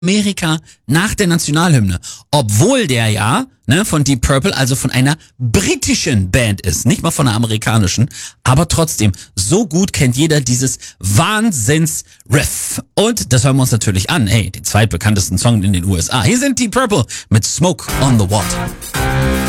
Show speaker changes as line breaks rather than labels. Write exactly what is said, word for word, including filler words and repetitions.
Amerika nach der Nationalhymne, obwohl der ja ne, von Deep Purple, also von einer britischen Band ist, nicht mal von einer amerikanischen, aber trotzdem, so gut kennt jeder dieses Wahnsinns-Riff. Und das hören wir uns natürlich an, hey, den zweitbekanntesten Song in den U S A. Hier sind Deep Purple mit Smoke on the Water.